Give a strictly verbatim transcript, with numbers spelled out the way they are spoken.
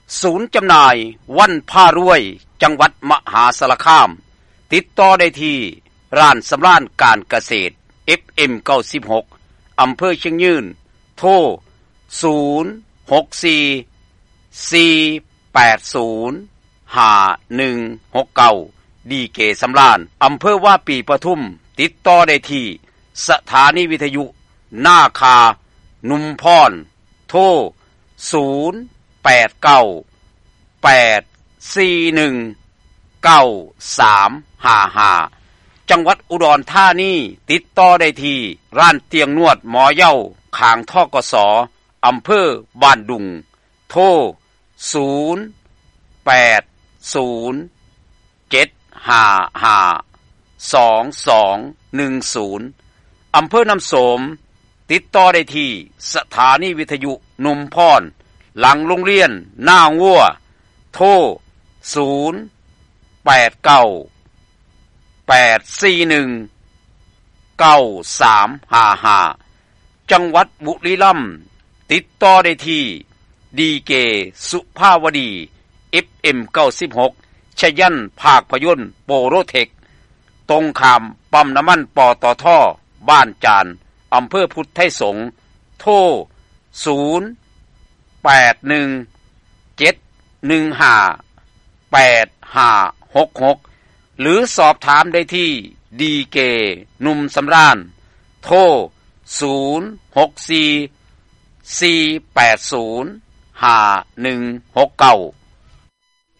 ศูนย์จำหน่ายวันผ้ารวยจังหวัดมหาสารคามติดต่อได้ที่ร้านสำราญการเกษตร เอฟ เอ็ม เก้าสิบหก อำเภอเชียงยืนโทรศูนย์ หก สี่ สี่ แปด ศูนย์ ห้า หนึ่ง หก เก้า ดีเกสำราญอำเภอว่าปีปทุมติดต่อได้ที่สถานีวิทยุหน้าคานุมพรโทรศูนย์ แปด เก้า แปด สี่ หนึ่ง เก้า สาม ห้า ห้าจังหวัดอุดรธานีติดต่อได้ที่ร้านเตียงนวดหมอเย้าข้างทกสอำเภอบ้านดุงโทรศูนย์ แปด ศูนย์ เจ็ด ห้า ห้า สอง สอง หนึ่ง ศูนย์อำเภอน้ำโสมติดต่อได้ที่สถานีวิทยุนุมพรหลังโรงเรียนหน้างัวโทรศูนย์ แปด เก้า แปด สี่ หนึ่ง เก้า สาม ห้า ห้าจังหวัดบุรีรัมย์ติดต่อได้ที่ดีเกสุภาวดี เอฟ เอ็ม เก้าสิบหก ชยันภาคพยนต์โปโรเทคตรงข้ามปั๊มน้ำมันปตท.บ้านจานอำเภอพุทธไทยสงฆ์โทรศูนย์ แปด หนึ่ง เจ็ด หนึ่ง ห้า แปด ห้า หก หกหรือสอบถามได้ที่ดีเกหนุ่มสำราญโทรศูนย์ หก สี่ สี่ แปด ศูนย์ ห้า หนึ่ง หก เก้า